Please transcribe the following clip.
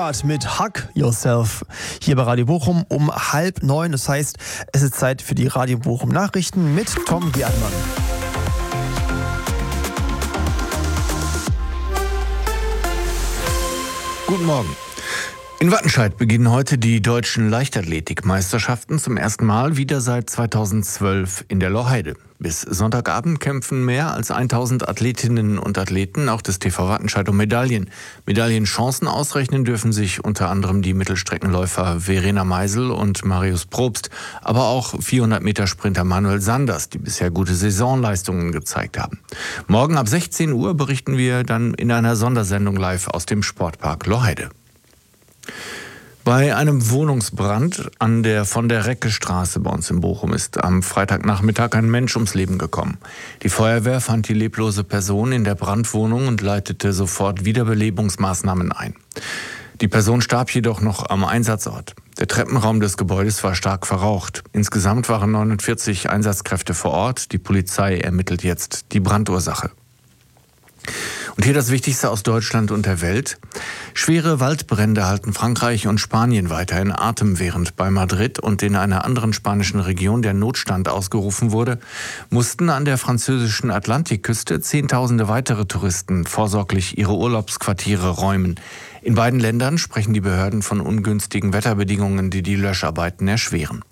Start mit Hug Yourself hier bei Radio Bochum um 8:30. Das heißt, es ist Zeit für die Radio Bochum Nachrichten mit Tom Gerdmann. Guten Morgen. In Wattenscheid beginnen heute die deutschen Leichtathletikmeisterschaften zum ersten Mal wieder seit 2012 in der Loheide. Bis Sonntagabend kämpfen mehr als 1000 Athletinnen und Athleten, auch des TV Wattenscheid, um Medaillen. Medaillenchancen ausrechnen dürfen sich unter anderem die Mittelstreckenläufer Verena Meisel und Marius Probst, aber auch 400-Meter-Sprinter Manuel Sanders, die bisher gute Saisonleistungen gezeigt haben. Morgen ab 16 Uhr berichten wir dann in einer Sondersendung live aus dem Sportpark Loheide. Bei einem Wohnungsbrand an der von der Recke-Straße bei uns in Bochum ist am Freitagnachmittag ein Mensch ums Leben gekommen. Die Feuerwehr fand die leblose Person in der Brandwohnung und leitete sofort Wiederbelebungsmaßnahmen ein. Die Person starb jedoch noch am Einsatzort. Der Treppenraum des Gebäudes war stark verraucht. Insgesamt waren 49 Einsatzkräfte vor Ort. Die Polizei ermittelt jetzt die Brandursache. Und hier das Wichtigste aus Deutschland und der Welt. Schwere Waldbrände halten Frankreich und Spanien weiter in Atem, während bei Madrid und in einer anderen spanischen Region der Notstand ausgerufen wurde, mussten an der französischen Atlantikküste Zehntausende weitere Touristen vorsorglich ihre Urlaubsquartiere räumen. In beiden Ländern sprechen die Behörden von ungünstigen Wetterbedingungen, die die Löscharbeiten erschweren.